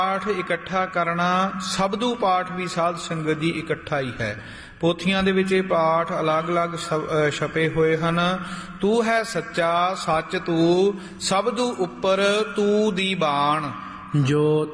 ਪਾਠ ਇਕੱਠਾ ਕਰਨਾ ਸਬਦੂ ਪਾਠ ਵੀ ਸਾਧ ਸੰਗਤ ਦੀ ਇਕੱਠਾ ਹੀ ਹੈ। ਪੋਥੀਆਂ ਦੇ ਵਿੱਚ ਇਹ ਪਾਠ ਅਲੱਗ-ਅਲੱਗ ਛਪੇ ਹੋਏ ਹਨ। ਤੂੰ ਹੈ ਸੱਚਾ ਸੱਚ ਤੂੰ, ਸਬਦੂ ਉੱਪਰ ਤੂੰ ਦੀ ਬਾਣ। ਜੋ